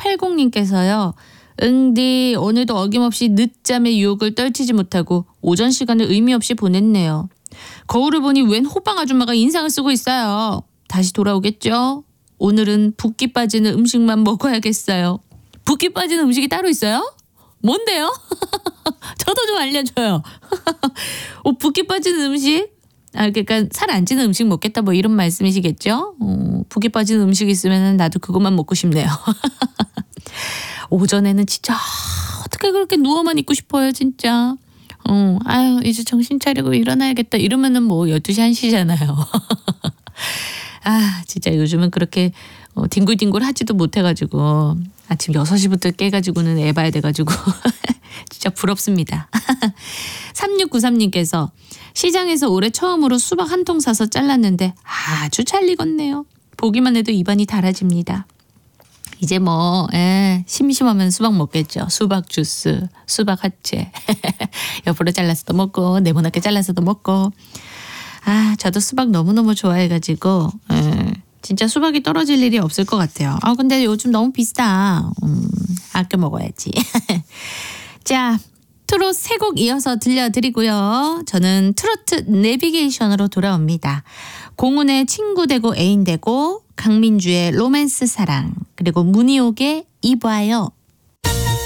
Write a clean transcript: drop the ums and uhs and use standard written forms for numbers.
7880님께서요. 응디 오늘도 어김없이 늦잠의 유혹을 떨치지 못하고 오전 시간을 의미 없이 보냈네요. 거울을 보니 웬 호빵 아줌마가 인상을 쓰고 있어요. 다시 돌아오겠죠? 오늘은 붓기 빠지는 음식만 먹어야겠어요. 붓기 빠지는 음식이 따로 있어요? 뭔데요? 저도 좀 알려줘요. 붓기 빠지는 음식? 그러니까 살 안 찌는 음식 먹겠다 뭐 이런 말씀이시겠죠? 붓기 빠지는 음식 있으면 나도 그것만 먹고 싶네요. 오전에는 진짜 어떻게 그렇게 누워만 있고 싶어요 진짜. 아유 이제 정신 차리고 일어나야겠다 이러면은 뭐 12시 1시잖아요. 아 진짜 요즘은 그렇게 뒹굴뒹굴 하지도 못해가지고 아침 6시부터 깨가지고는 애 봐야 돼가지고 진짜 부럽습니다. 3693님께서 시장에서 올해 처음으로 수박 한 통 사서 잘랐는데 아주 잘 익었네요. 보기만 해도 입안이 달아집니다. 이제 뭐 심심하면 수박 먹겠죠. 수박 주스, 수박 화채. 옆으로 잘라서도 먹고 네모나게 잘라서도 먹고. 아 저도 수박 너무너무 좋아해가지고 진짜 수박이 떨어질 일이 없을 것 같아요. 근데 요즘 너무 비싸. 아껴 먹어야지. 자 트롯 3곡 이어서 들려드리고요. 저는 트로트 내비게이션으로 돌아옵니다. 공훈의 친구 되고 애인 되고 강민주의 로맨스 사랑 그리고 문희옥의 이봐요.